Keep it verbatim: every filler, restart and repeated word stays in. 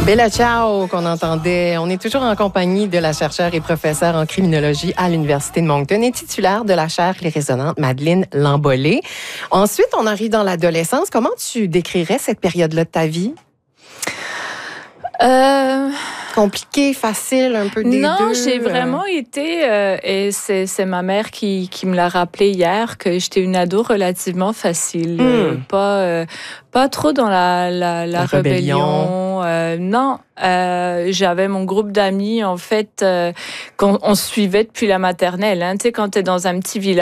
Bella Ciao qu'on entendait. On est toujours en compagnie de la chercheure et professeure en criminologie à l'Université de Moncton et titulaire de la chaire Les Résonantes, Madeleine Lambollet. Ensuite, on arrive dans l'adolescence. Comment tu décrirais cette période-là de ta vie? Euh... Compliqué, facile, un peu des non, deux? Non, j'ai vraiment été, euh, et c'est, c'est ma mère qui, qui me l'a rappelé hier, que j'étais une ado relativement facile. Mm. Euh, pas, euh, pas trop dans la, la, la, la rébellion. rébellion euh, non, euh, j'avais mon groupe d'amis, en fait, euh, qu'on on suivait depuis la maternelle. Hein. Tu sais, quand t'es dans un petit village,